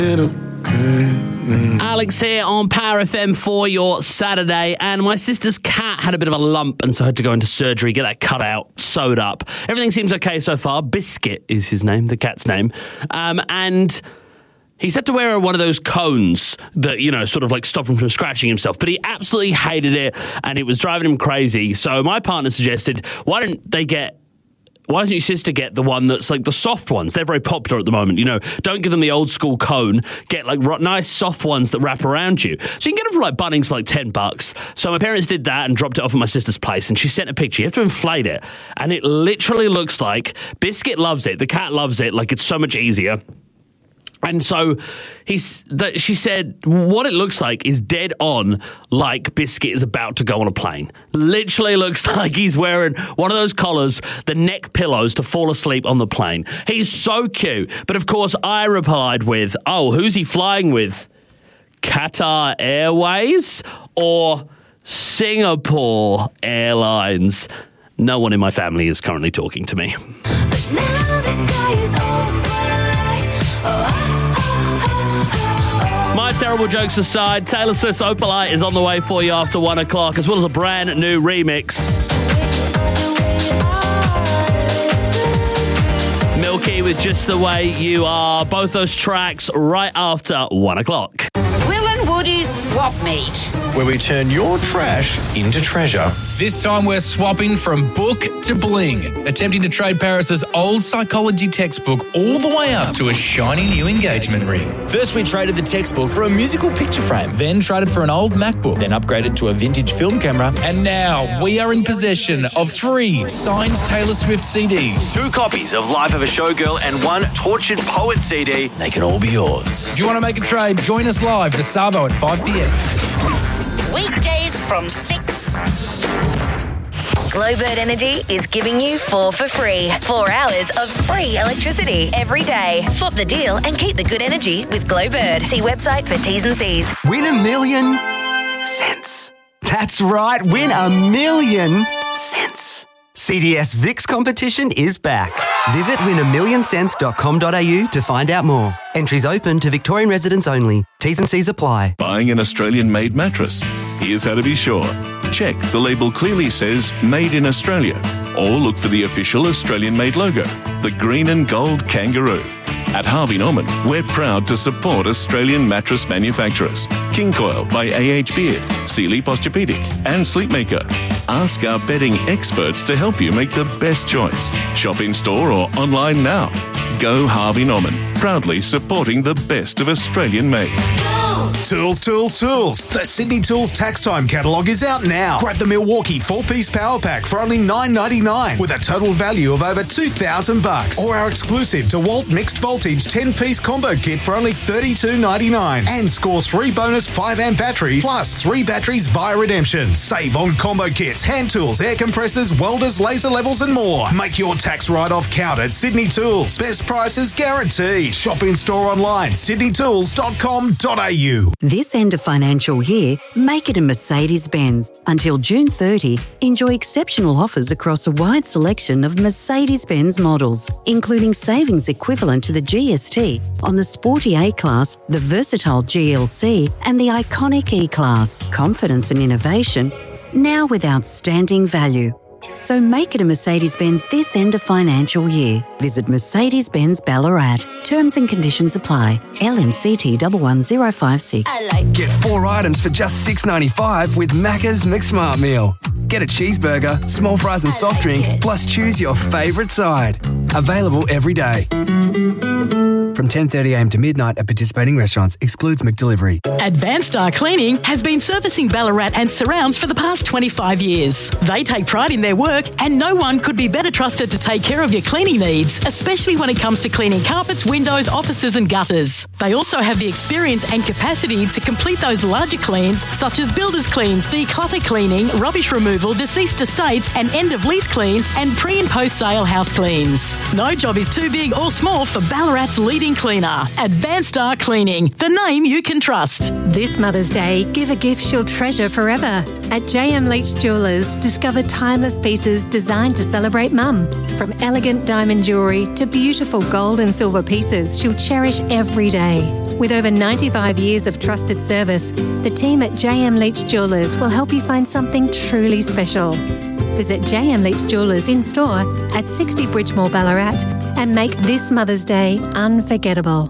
Alex here on Power FM for your Saturday, and my sister's cat had a bit of a lump and so I had to go into surgery, get that cut out, sewed up. Everything seems okay so far. Biscuit is his name, the cat's name. And he's had to wear one of those cones that, you know, sort of like stop him from scratching himself, but he absolutely hated it and it was driving him crazy. So my partner suggested, why don't your sister get the one that's like the soft ones? They're very popular at the moment. You know, don't give them the old school cone. Get like nice soft ones that wrap around you. So you can get them from like Bunnings for like $10. So my parents did that and dropped it off at my sister's place. And she sent a picture. You have to inflate it. And it literally looks like Biscuit loves it. The cat loves it. Like, it's so much easier. And so she said what it looks like is dead on like Biscuit is about to go on a plane. Literally looks like he's wearing one of those collars, the neck pillows to fall asleep on the plane. He's so cute. But of course I replied with, oh, who's he flying with? Qatar Airways or Singapore Airlines? No one in my family is currently talking to me. But now the sky is open. My terrible jokes aside, Taylor Swift's Opalite is on the way for you after 1 o'clock, as well as a brand new remix. Milky with Just the Way You Are. Both those tracks right after 1 o'clock. Will and Woody's Swap Meet, where we turn your trash into treasure. This time we're swapping from book to bling, attempting to trade Paris's old psychology textbook all the way up to a shiny new engagement ring. First we traded the textbook for a musical picture frame. Then traded for an old MacBook. Then upgraded to a vintage film camera. And now we are in possession of 3 signed Taylor Swift CDs. 2 copies of Life of a Showgirl and 1 Tortured Poet CD. They can all be yours. If you want to make a trade, join us live for Savo at 5 p.m. weekdays from 6. Glowbird Energy is giving you 4 for free. 4 hours of free electricity every day. Swap the deal and keep the good energy with Glowbird. See website for T's and C's. Win $1 million cents. That's right, win $1 million cents. CDS VIX competition is back. Visit win1millioncents.com.au to find out more. Entries open to Victorian residents only. T's and C's apply. Buying an Australian-made mattress? Here's how to be sure. Check the label clearly says Made in Australia, or look for the official Australian-made logo, the green and gold kangaroo. At Harvey Norman, we're proud to support Australian mattress manufacturers. King Coil by A.H. Beard, Sealy Posturepedic and Sleepmaker. Ask our bedding experts to help you make the best choice. Shop in store or online now. Go Harvey Norman, proudly supporting the best of Australian-made. Tools, tools, tools. The Sydney Tools Tax Time catalogue is out now. Grab the Milwaukee 4-piece power pack for only $9.99 with a total value of over $2,000. Or our exclusive DeWalt mixed voltage 10-piece combo kit for only $32.99. And score 3 bonus 5-amp batteries plus 3 batteries via redemption. Save on combo kits, hand tools, air compressors, welders, laser levels and more. Make your tax write-off count at Sydney Tools. Best prices guaranteed. Shop in store online, sydneytools.com.au. This end of financial year, make it a Mercedes-Benz. Until June 30, enjoy exceptional offers across a wide selection of Mercedes-Benz models, including savings equivalent to the GST on the sporty A-Class, the versatile GLC and the iconic E-Class. Confidence and innovation, now with outstanding value. So make it a Mercedes-Benz this end of financial year. Visit Mercedes-Benz Ballarat. Terms and conditions apply. LMCT 11056. Get 4 items for just $6.95 with Macca's McSmart Meal. Get a cheeseburger, small fries and soft drink, plus choose your favourite side. Available every day. From 10:30am to midnight at participating restaurants. Excludes McDelivery. Advanced Star Cleaning has been servicing Ballarat and surrounds for the past 25 years. They take pride in their work and no one could be better trusted to take care of your cleaning needs, especially when it comes to cleaning carpets, windows, offices and gutters. They also have the experience and capacity to complete those larger cleans such as builder's cleans, declutter cleaning, rubbish removal, deceased estates and end of lease clean and pre and post sale house cleans. No job is too big or small for Ballarat's leading cleaning cleaner. Advanced Star Cleaning, the name you can trust. This Mother's Day, give a gift she'll treasure forever. At JM Leach Jewellers, discover timeless pieces designed to celebrate Mum. From elegant diamond jewellery to beautiful gold and silver pieces she'll cherish every day. With over 95 years of trusted service, the team at JM Leach Jewellers will help you find something truly special. Visit JM Leach Jewellers in store at 60 Bridgemore, Ballarat, and make this Mother's Day unforgettable.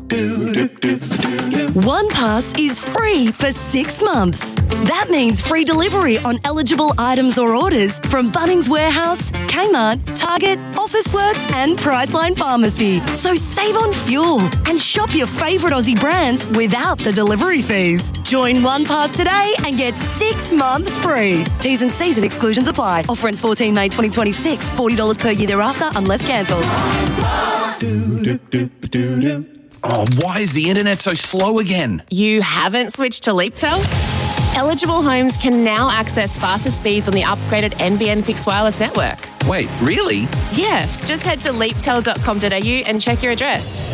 OnePass is free for 6 months. That means free delivery on eligible items or orders from Bunnings Warehouse, Kmart, Target, Officeworks and Priceline Pharmacy. So save on fuel and shop your favourite Aussie brands without the delivery fees. Join OnePass today and get 6 months free. T's and C's and exclusions apply. Offer ends 14 May 2026. $40 per year thereafter unless cancelled. Oh, why is the internet so slow again? You haven't switched to LeapTel? Eligible homes can now access faster speeds on the upgraded NBN fixed wireless network. Wait, really? Yeah, just head to leaptel.com.au and check your address.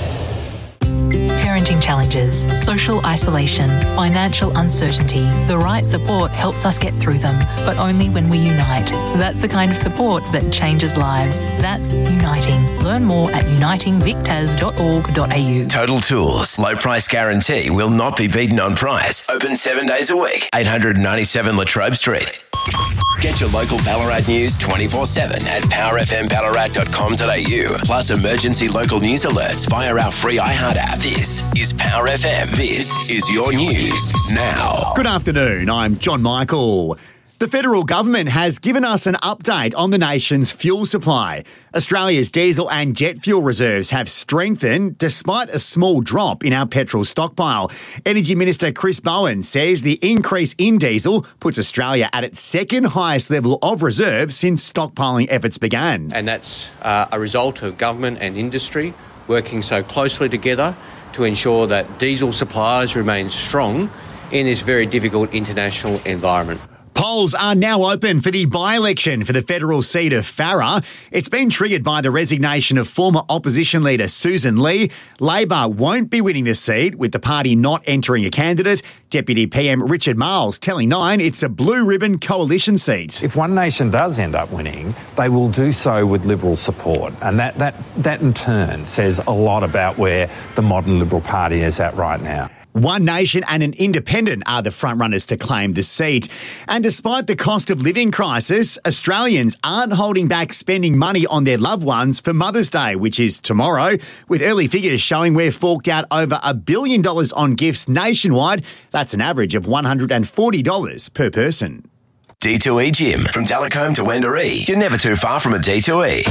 Parenting challenges, social isolation, financial uncertainty. The right support helps us get through them, but only when we unite. That's the kind of support that changes lives. That's uniting. Learn more at unitingvictas.org.au. Total Tools. Low price guarantee will not be beaten on price. Open 7 days a week. 897 Latrobe Street. Get your local Ballarat news 24/7 at powerfmballarat.com.au. Plus emergency local news alerts via our free iHeart app. This is Power FM. This is your news now. Good afternoon. I'm John Michael. The federal government has given us an update on the nation's fuel supply. Australia's diesel and jet fuel reserves have strengthened despite a small drop in our petrol stockpile. Energy Minister Chris Bowen says the increase in diesel puts Australia at its second highest level of reserves since stockpiling efforts began. And that's a result of government and industry working so closely together to ensure that diesel supplies remain strong in this very difficult international environment. Polls are now open for the by-election for the federal seat of Farrer. It's been triggered by the resignation of former opposition leader Susan Lee. Labor won't be winning the seat, with the party not entering a candidate. Deputy PM Richard Miles telling Nine it's a blue ribbon coalition seat. If One Nation does end up winning, they will do so with Liberal support. And that in turn says a lot about where the modern Liberal Party is at right now. One Nation and an independent are the frontrunners to claim the seat. And despite the cost of living crisis, Australians aren't holding back spending money on their loved ones for Mother's Day, which is tomorrow, with early figures showing we've forked out over $1 billion on gifts nationwide. That's an average of $140 per person. D2E Gym. From Telecombe to Wendouree, you're never too far from a D2E.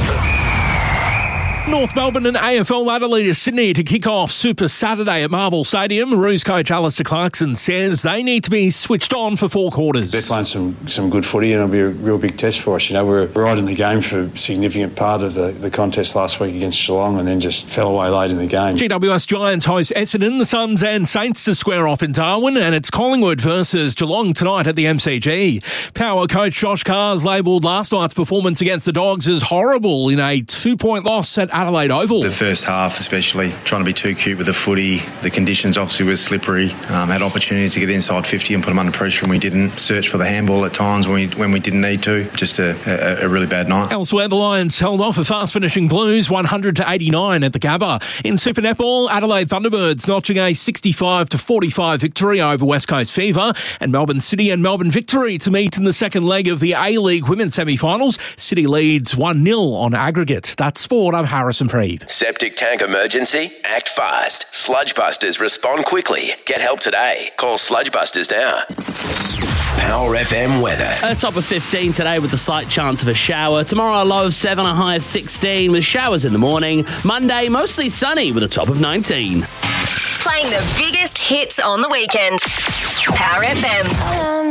North Melbourne and AFL ladder leader Sydney to kick off Super Saturday at Marvel Stadium. Roos coach Alistair Clarkson says they need to be switched on for 4 quarters. They're playing some good footy and it'll be a real big test for us. You know, we're right in the game for a significant part of the contest last week against Geelong and then just fell away late in the game. GWS Giants host Essendon, the Suns and Saints to square off in Darwin, and it's Collingwood versus Geelong tonight at the MCG. Power coach Josh Carr's labelled last night's performance against the Dogs as horrible in a 2-point loss at Adelaide Oval. The first half, especially trying to be too cute with the footy. The conditions obviously were slippery. Had opportunities to get inside 50 and put them under pressure, and we didn't. Search for the handball at times when we didn't need to. Just a really bad night. Elsewhere, the Lions held off a fast-finishing Blues 100-89 at the Gabba. In Super Netball, Adelaide Thunderbirds notching a 65-45 victory over West Coast Fever, and Melbourne City and Melbourne Victory to meet in the second leg of the A-League Women's semi-finals. City leads 1-0 on aggregate. That's sport. I'm Harrison Preeve. Septic tank emergency? Act fast. Sludgebusters respond quickly. Get help today. Call Sludgebusters now. Power FM weather. A top of 15 today with a slight chance of a shower. Tomorrow a low of 7, a high of 16 with showers in the morning. Monday mostly sunny with a top of 19. Playing the biggest hits on the weekend. Power FM.